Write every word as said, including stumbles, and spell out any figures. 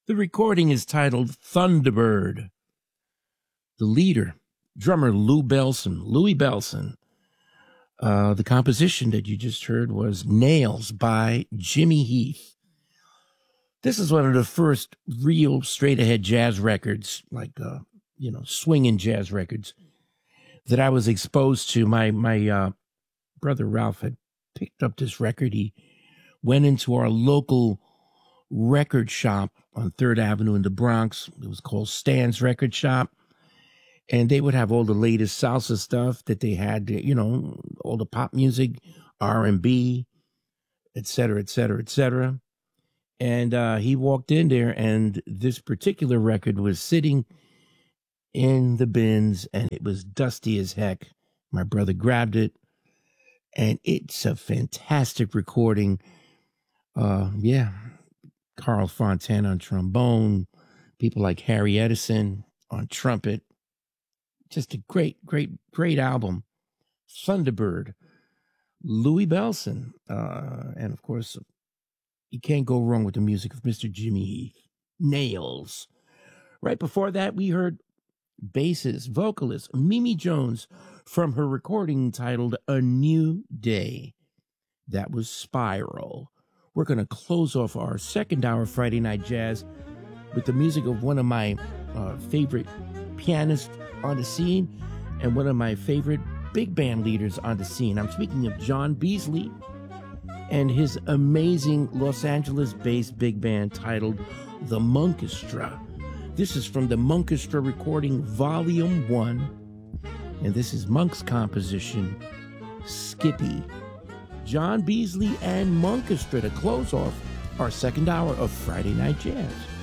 The recording is titled Thunderbird. The leader, drummer Lou Bellson, Louie Bellson. Uh, the composition that you just heard was Nails by Jimmy Heath. This is one of the first real straight-ahead jazz records, like, uh, you know, swinging jazz records that I was exposed to. My, my uh, brother Ralph had picked up this record. He went into our local record shop on third Avenue in the Bronx. It was called Stan's Record Shop. And they would have all the latest salsa stuff that they had, you know, all the pop music, R and B, et cetera, et cetera, et cetera. And uh, he walked in there, and this particular record was sitting in the bins, and it was dusty as heck. My brother grabbed it, and it's a fantastic recording. Uh, yeah. Carl Fontana on trombone, people like Harry Edison on trumpet. Just a great, great, great album. Thunderbird, Louie Bellson. Uh, and of course, you can't go wrong with the music of Mister Jimmy Heath. Nails. Right before that, we heard bassist, vocalist Mimi Jones from her recording titled A New Day. That was Spiral. We're going to close off our second hour Friday Night Jazz with the music of one of my uh, favorite pianists on the scene and one of my favorite big band leaders on the scene. I'm speaking of John Beasley and his amazing Los Angeles-based big band titled The Monkestra. This is from the Monkestra recording Volume one, and this is Monk's composition, Skippy. John Beasley and Monkestra to close off our second hour of Friday Night Jazz.